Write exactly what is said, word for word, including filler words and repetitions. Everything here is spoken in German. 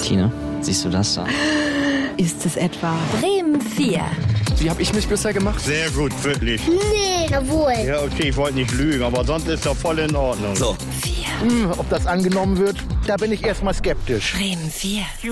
Tine, siehst du das da? Ist es etwa Bremen vier? Wie habe ich mich bisher gemacht? Sehr gut, wirklich. Nee, jawohl. Ja, okay, ich wollte nicht lügen, aber sonst ist doch voll in Ordnung. So. vier. Hm, ob das angenommen wird, da bin ich erstmal skeptisch. Bremen vier.